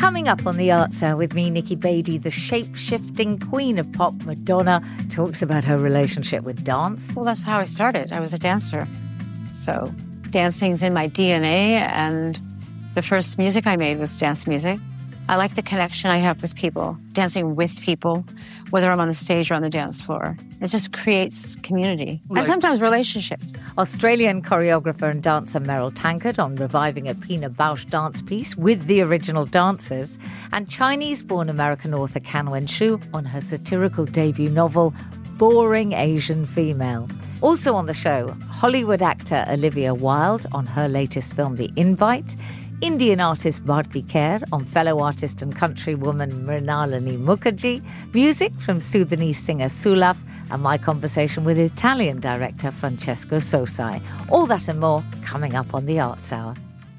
Coming up on the Arts Hour with me, Nikki Beattie, the shape-shifting queen of pop, Madonna, talks about her relationship with dance. Well, that's how I started. I was a dancer. So dancing's in my DNA, and the first music I made was dance music. I like the connection I have with people, dancing with people, whether I'm on the stage or on the dance floor. It just creates community and sometimes relationships. Australian choreographer and dancer Meryl Tankard on reviving a Pina Bausch dance piece with the original dancers, and Chinese-born American author Kan Wen-shu on her satirical debut novel, Boring Asian Female. Also on the show, Hollywood actor Olivia Wilde on her latest film, The Invite, Indian artist Bharti Kher on fellow artist and countrywoman Mrinalini Mukherjee, music from Sudanese singer Sulaf, and my conversation with Italian director Francesco Sosai. All that and more coming up on the Arts Hour.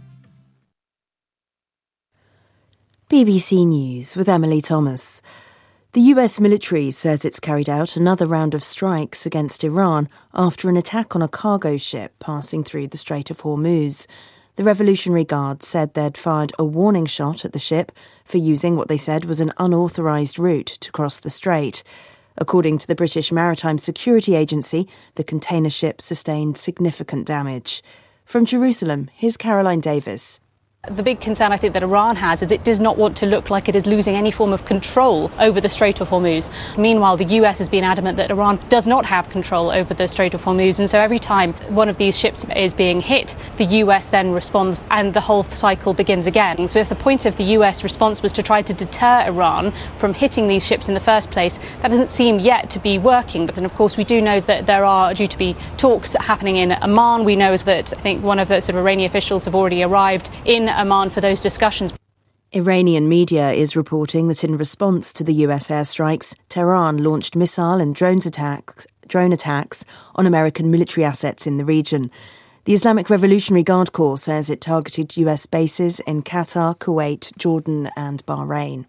BBC News with Emily Thomas. The US military says it's carried out another round of strikes against Iran after an attack on a cargo ship passing through the Strait of Hormuz. The Revolutionary Guard said they'd fired a warning shot at the ship for using what they said was an unauthorised route to cross the strait. According to the British Maritime Security Agency, the container ship sustained significant damage. From Jerusalem, here's Caroline Davis. The big concern I think that Iran has is it does not want to look like it is losing any form of control over the Strait of Hormuz. Meanwhile, the US has been adamant that Iran does not have control over the Strait of Hormuz, and so every time one of these ships is being hit, the US then responds and the whole cycle begins again. So if the point of the US response was to try to deter Iran from hitting these ships in the first place, that doesn't seem yet to be working. But then, of course, we do know that there are due to be talks happening in Amman. We know that I think one of the sort of Iranian officials have already arrived in Amman for those discussions. Iranian media is reporting that in response to the US airstrikes, Tehran launched missile and drone attacks on American military assets in the region. The Islamic Revolutionary Guard Corps says it targeted US bases in Qatar, Kuwait, Jordan and Bahrain.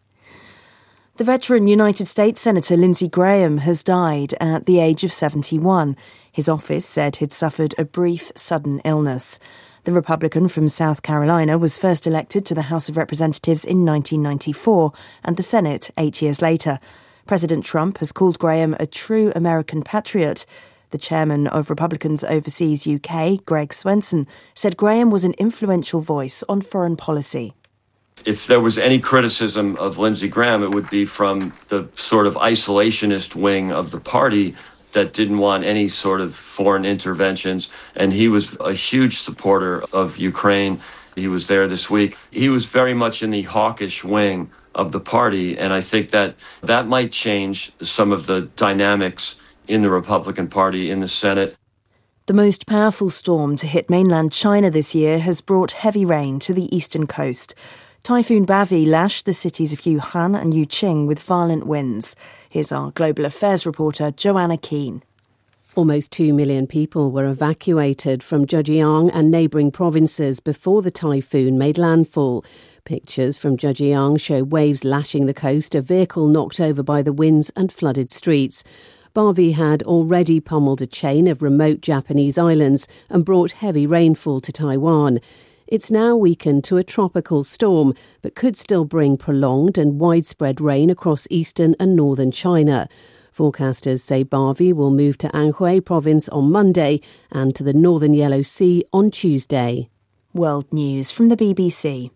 The veteran United States Senator Lindsey Graham has died at the age of 71. His office said he'd suffered a brief, sudden illness. The Republican from South Carolina was first elected to the House of Representatives in 1994 and the Senate 8 years later. President Trump has called Graham a true American patriot. The chairman of Republicans Overseas UK, Greg Swenson, said Graham was an influential voice on foreign policy. If there was any criticism of Lindsey Graham, it would be from the sort of isolationist wing of the party that didn't want any sort of foreign interventions. And he was a huge supporter of Ukraine. He was there this week. He was very much in the hawkish wing of the party. And I think that that might change some of the dynamics in the Republican Party in the Senate. The most powerful storm to hit mainland China this year has brought heavy rain to the eastern coast. Typhoon Bavi lashed the cities of Yuhan and Yuqing with violent winds. Here's our global affairs reporter, Joanna Keane. Almost 2 million people were evacuated from Zhejiang and neighbouring provinces before the typhoon made landfall. Pictures from Zhejiang show waves lashing the coast, a vehicle knocked over by the winds and flooded streets. Bavi had already pummeled a chain of remote Japanese islands and brought heavy rainfall to Taiwan. It's now weakened to a tropical storm, but could still bring prolonged and widespread rain across eastern and northern China. Forecasters say Bavi will move to Anhui province on Monday and to the northern Yellow Sea on Tuesday. World News from the BBC.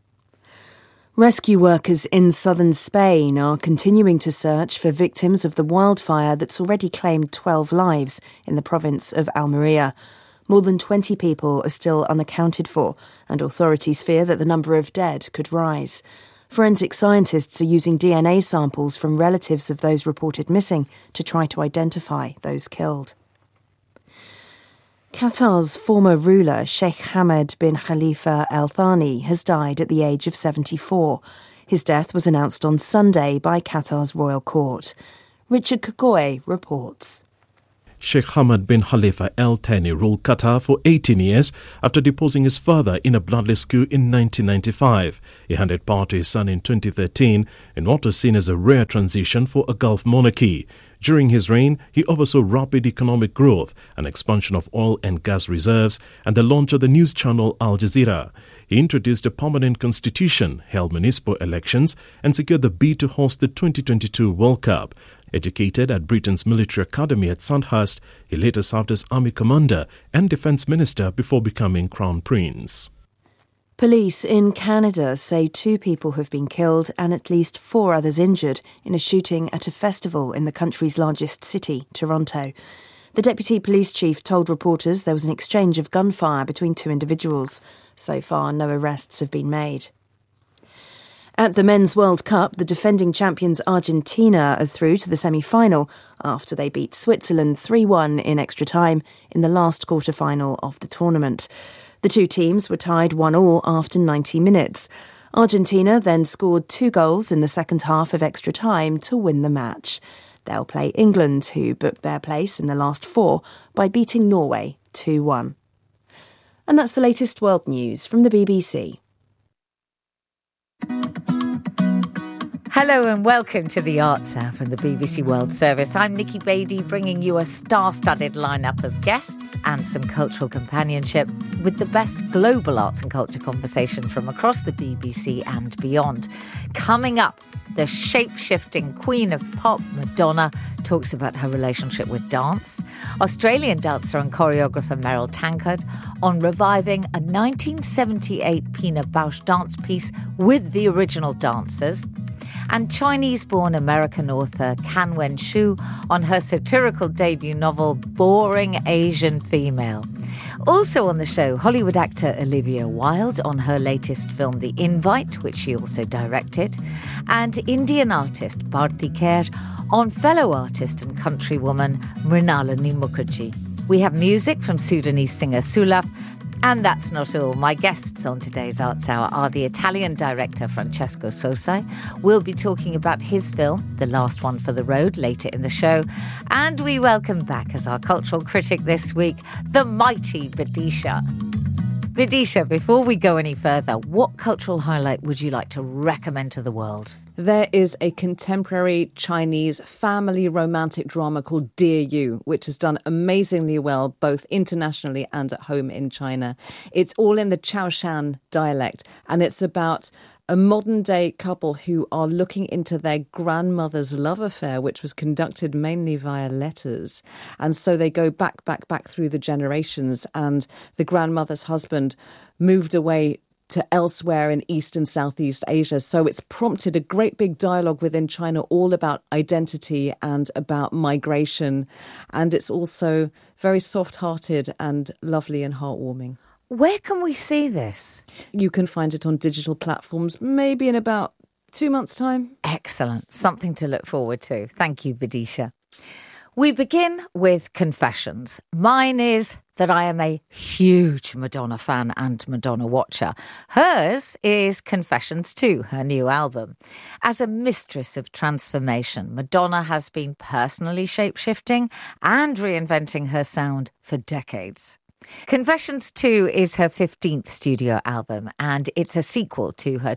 Rescue workers in southern Spain are continuing to search for victims of the wildfire that's already claimed 12 lives in the province of Almeria. More than 20 people are still unaccounted for, and authorities fear that the number of dead could rise. Forensic scientists are using DNA samples from relatives of those reported missing to try to identify those killed. Qatar's former ruler, Sheikh Hamad bin Khalifa Al Thani, has died at the age of 74. His death was announced on Sunday by Qatar's royal court. Richard Kakoe reports. Sheikh Hamad bin Khalifa Al Thani ruled Qatar for 18 years after deposing his father in a bloodless coup in 1995. He handed power to his son in 2013 in what was seen as a rare transition for a Gulf monarchy. During his reign, he oversaw rapid economic growth, an expansion of oil and gas reserves, and the launch of the news channel Al Jazeera. He He introduced a permanent constitution, held municipal elections, and secured the bid to host the 2022 World Cup. Educated at Britain's military academy at Sandhurst, he later served as army commander and defence minister before becoming crown prince. Police in Canada say 2 people have been killed and at least 4 others injured in a shooting at a festival in the country's largest city, Toronto. The deputy police chief told reporters there was an exchange of gunfire between 2 individuals. So far, no arrests have been made. At the Men's World Cup, the defending champions Argentina are through to the semi-final after they beat Switzerland 3-1 in extra time in the last quarter-final of the tournament. The 2 teams were tied 1-1 after 90 minutes. Argentina then scored 2 goals in the second half of extra time to win the match. They'll play England, who booked their place in the last 4 by beating Norway 2-1. And that's the latest world news from the BBC. Hello and welcome to the Arts Hour from the BBC World Service. I'm Nikki Beattie, bringing you a star-studded lineup of guests and some cultural companionship with the best global arts and culture conversation from across the BBC and beyond. Coming up, the shape-shifting queen of pop, Madonna, talks about her relationship with dance. Australian dancer and choreographer Meryl Tankard on reviving a 1978 Pina Bausch dance piece with the original dancers. And Chinese-born American author Kan Wen-shu on her satirical debut novel Boring Asian Female. Also on the show, Hollywood actor Olivia Wilde on her latest film The Invite, which she also directed, and Indian artist Bharti Kher on fellow artist and countrywoman Mrinalini Mukherjee. We have music from Sudanese singer Sulaf. And that's not all. My guests on today's Arts Hour are the Italian director Francesco Sosai. We'll be talking about his film, The Last One for the Road, later in the show. And we welcome back as our cultural critic this week, the mighty Vidisha. Vidisha, before we go any further, what cultural highlight would you like to recommend to the world? There is a contemporary Chinese family romantic drama called Dear You, which has done amazingly well, both internationally and at home in China. It's all in the Chaoshan dialect, and it's about a modern-day couple who are looking into their grandmother's love affair, which was conducted mainly via letters. And so they go back through the generations, and the grandmother's husband moved away to elsewhere in East and Southeast Asia. So it's prompted a great big dialogue within China all about identity and about migration. And it's also very soft-hearted and lovely and heartwarming. Where can we see this? You can find it on digital platforms, maybe in about 2 months' time. Excellent. Something to look forward to. Thank you, Vidisha. We begin with confessions. Mine is that I am a huge Madonna fan and Madonna watcher. Hers is Confessions 2, her new album. As a mistress of transformation, Madonna has been personally shape-shifting and reinventing her sound for decades. Confessions 2 is her 15th studio album, and it's a sequel to her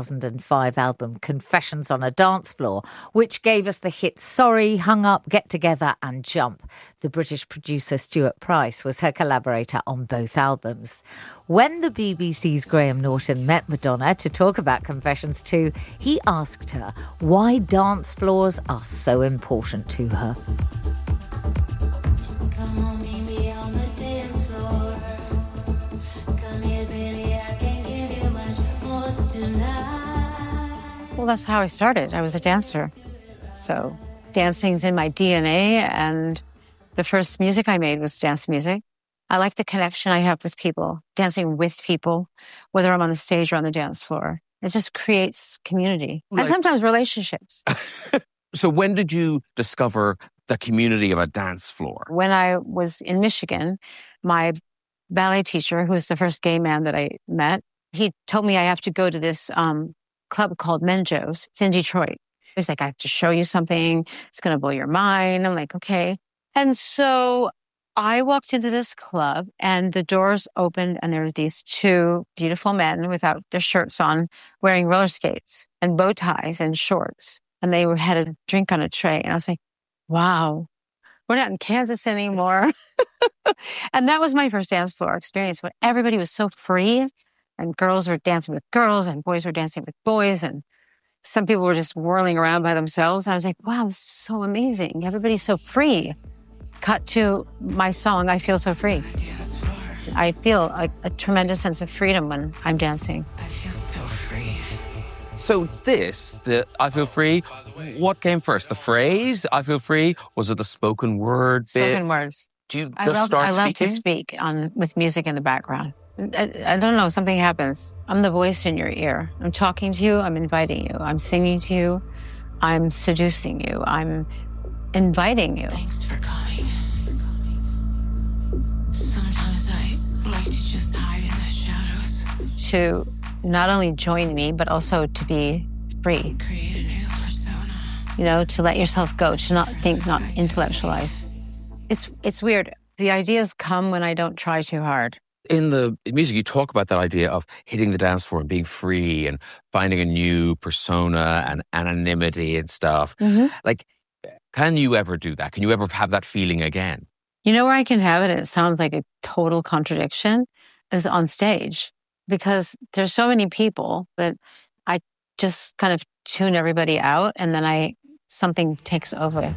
2005 album Confessions on a Dance Floor, which gave us the hits Sorry, Hung Up, Get Together and Jump. The British producer Stuart Price was her collaborator on both albums. When the BBC's Graham Norton met Madonna to talk about Confessions 2, he asked her why dance floors are so important to her. Well, that's how I started. I was a dancer. So dancing's in my DNA, and the first music I made was dance music. I like the connection I have with people, dancing with people, whether I'm on the stage or on the dance floor. It just creates community and sometimes relationships. So when did you discover the community of a dance floor? When I was in Michigan, my ballet teacher, who was the first gay man that I met, he told me I have to go to this club called Menjo's. It's in Detroit. He's like, I have to show you something. It's going to blow your mind. I'm like, okay. And so I walked into this club and the doors opened and there were these 2 beautiful men without their shirts on, wearing roller skates and bow ties and shorts. And they had a drink on a tray. And I was like, wow, we're not in Kansas anymore. And that was my first dance floor experience, when everybody was so free And girls were dancing with girls and boys were dancing with boys. And some people were just whirling around by themselves. I was like, wow, this is so amazing. Everybody's so free. Cut to my song, I Feel So Free. I feel a tremendous sense of freedom when I'm dancing. I feel so free. So the I Feel Free, what came first? The phrase, I Feel Free? Was it the spoken word bit? Spoken words. Do you just start speaking? I love to speak with music in the background. I don't know, something happens. I'm the voice in your ear. I'm talking to you, I'm inviting you. I'm singing to you, I'm seducing you. I'm inviting you. Thanks for coming. Sometimes I like to just hide in the shadows. To not only join me, but also to be free. Create a new persona. You know, to let yourself go, to not think, not intellectualize. It's weird. The ideas come when I don't try too hard. In the music, you talk about that idea of hitting the dance floor and being free and finding a new persona and anonymity and stuff. Mm-hmm. Like, can you ever do that? Can you ever have that feeling again? You know where I can have it, and it sounds like a total contradiction, is on stage. Because there's so many people that I just kind of tune everybody out, and then something takes over.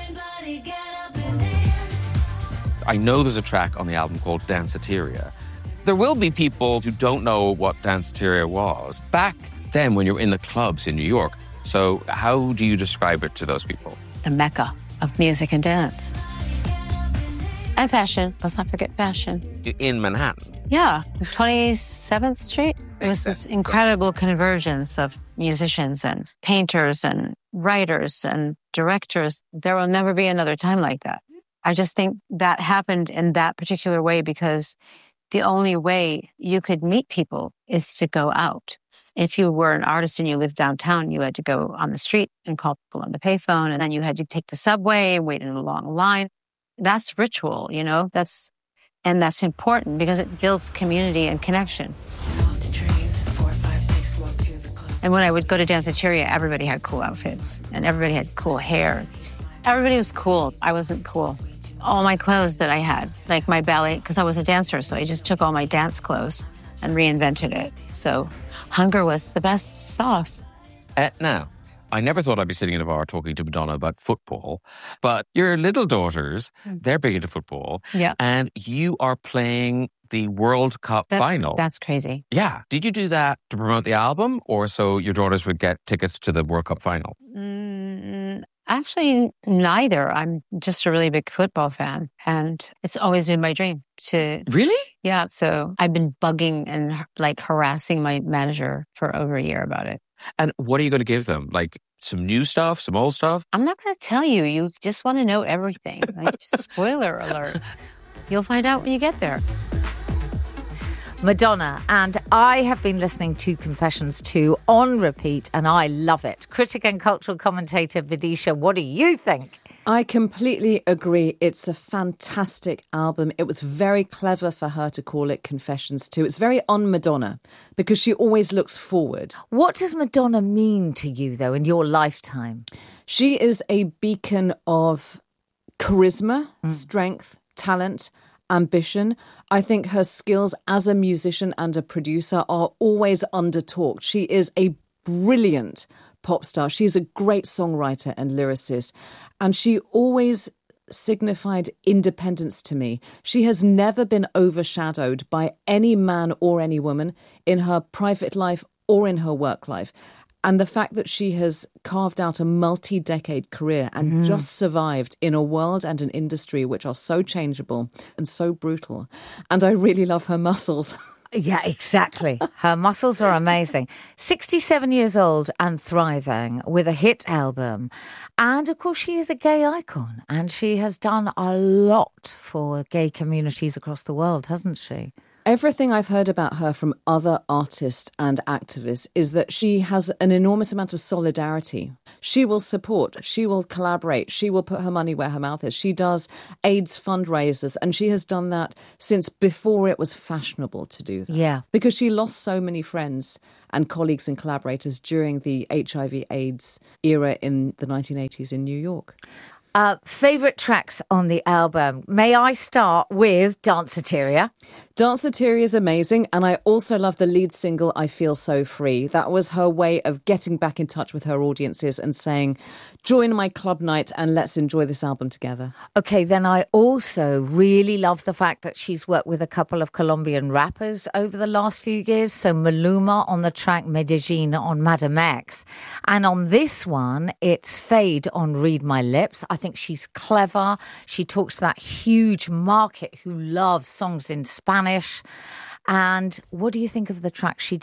I know there's a track on the album called Danceteria. There will be people who don't know what Danceteria was back then when you were in the clubs in New York. So how do you describe it to those people? The mecca of music and dance. And fashion. Let's not forget fashion. In Manhattan? Yeah, 27th Street. It was this incredible convergence of musicians and painters and writers and directors. There will never be another time like that. I just think that happened in that particular way because the only way you could meet people is to go out. If you were an artist and you lived downtown, you had to go on the street and call people on the payphone, and then you had to take the subway and wait in a long line. That's ritual, you know, that's important because it builds community and connection. And when I would go to Danceteria, everybody had cool outfits and everybody had cool hair. Everybody was cool. I wasn't cool. All my clothes that I had, like my ballet, because I was a dancer, so I just took all my dance clothes and reinvented it. So hunger was the best sauce. Now, I never thought I'd be sitting in a bar talking to Madonna about football, but your little daughters, they're big into football. Yeah. And you are playing the World Cup final. That's crazy. Yeah. Did you do that to promote the album or so your daughters would get tickets to the World Cup final? Actually, neither. I'm just a really big football fan, and it's always been my dream to... Really? Yeah, so I've been bugging and harassing my manager for over a year about it. And what are you going to give them? Like some new stuff, some old stuff? I'm not going to tell you. You just want to know everything. Like, spoiler alert. You'll find out when you get there. Madonna, and I have been listening to Confessions 2 on repeat, and I love it. Critic and cultural commentator Vidisha, what do you think? I completely agree. It's a fantastic album. It was very clever for her to call it Confessions 2. It's very on Madonna because she always looks forward. What does Madonna mean to you, though, in your lifetime? She is a beacon of charisma, strength, talent, ambition. I think her skills as a musician and a producer are always under-talked. She is a brilliant pop star. She's a great songwriter and lyricist. And she always signified independence to me. She has never been overshadowed by any man or any woman in her private life or in her work life. And the fact that she has carved out a multi-decade career and just survived in a world and an industry which are so changeable and so brutal. And I really love her muscles. Yeah, exactly. Her muscles are amazing. 67 years old and thriving with a hit album. And of course, she is a gay icon. And she has done a lot for gay communities across the world, hasn't she? Everything I've heard about her from other artists and activists is that she has an enormous amount of solidarity. She will support, she will collaborate, she will put her money where her mouth is. She does AIDS fundraisers, and she has done that since before it was fashionable to do that. Yeah. Because she lost so many friends and colleagues and collaborators during the HIV/AIDS era in the 1980s in New York. Favourite tracks on the album? May I start with Danceteria? Danceteria is amazing, and I also love the lead single, I Feel So Free. That was her way of getting back in touch with her audiences and saying, join my club night and let's enjoy this album together. Okay, then I also really love the fact that she's worked with a couple of Colombian rappers over the last few years. So Maluma on the track Medellin on Madam X. And on this one, it's Fade on Read My Lips. I think she's clever. She talks to that huge market who loves songs in Spanish. And what do you think of the track she did